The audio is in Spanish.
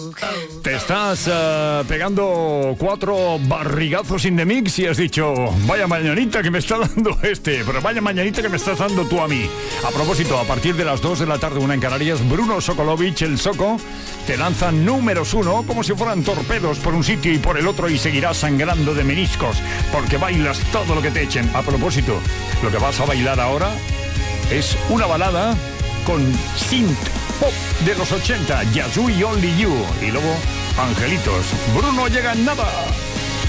Te estás pegando 4 barrigazos in the mix y has dicho, vaya mañanita que me está dando pero vaya mañanita que me estás dando tú a mí. A propósito, a partir de las 2 de la tarde, 1 en Canarias, Bruno Sokolovic, el Soko, te lanza números 1 como si fueran torpedos por un sitio y por el otro y seguirás sangrando de meniscos porque bailas todo lo que te echen. A propósito, lo que vas a bailar ahora es una balada con synth pop de los 80, Yazoo y Only You, y luego Angelitos. Bruno llega en nada.